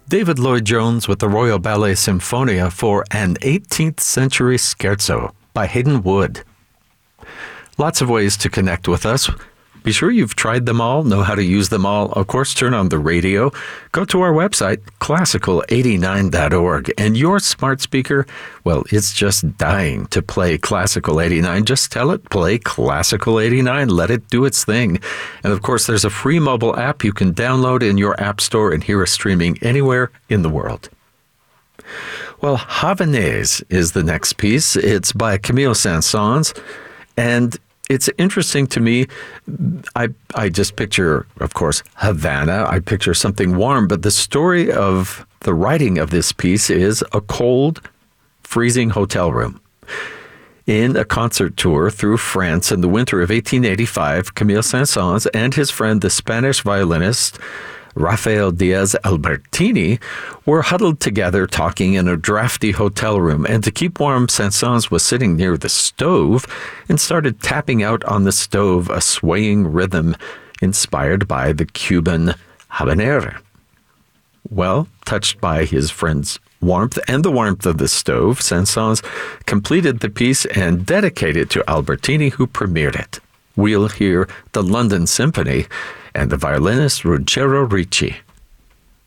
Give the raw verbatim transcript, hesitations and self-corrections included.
David Lloyd-Jones with the Royal Ballet Symphonia for an eighteenth century scherzo by Hayden Wood. Lots of ways to connect with us. Be sure you've tried them all, know how to use them all. Of course, turn on the radio. Go to our website, classical eighty-nine dot org. And your smart speaker, well, it's just dying to play Classical eighty-nine. Just tell it, play Classical eighty-nine. Let it do its thing. And of course, there's a free mobile app you can download in your app store and hear us streaming anywhere in the world. Well, Havanaise is the next piece. It's by Camille Saint-Saëns. And it's interesting to me. I I just picture, of course, Havana. I picture something warm, but the story of the writing of this piece is a cold, freezing hotel room. In a concert tour through France in the winter of eighteen eighty-five, Camille Saint-Saëns and his friend, the Spanish violinist Rafael Diaz Albertini, were huddled together talking in a drafty hotel room, and to keep warm, Saint-Saëns was sitting near the stove and started tapping out on the stove a swaying rhythm inspired by the Cuban habanera. Well, touched by his friend's warmth and the warmth of the stove, Saint-Saëns completed the piece and dedicated it to Albertini, who premiered it. We'll hear the London Symphony and the violinist Ruggero Ricci.